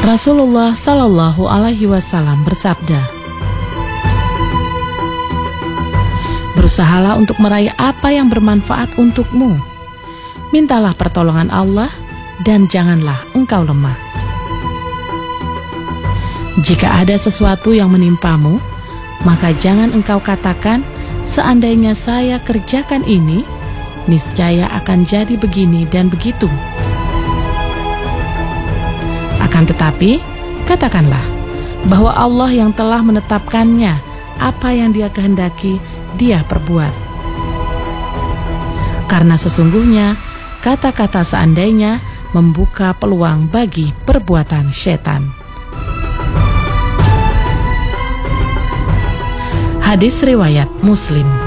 Rasulullah Shallallahu Alaihi Wasallam bersabda, "Berusahalah untuk meraih apa yang bermanfaat untukmu. Mintalah pertolongan Allah dan janganlah engkau lemah. Jika ada sesuatu yang menimpamu, maka jangan engkau katakan, seandainya saya kerjakan ini, niscaya akan jadi begini dan begitu. Akan tetapi, katakanlah bahwa Allah yang telah menetapkannya, apa yang Dia kehendaki, Dia perbuat. Karena sesungguhnya, kata-kata seandainya membuka peluang bagi perbuatan setan." Hadis riwayat Muslim.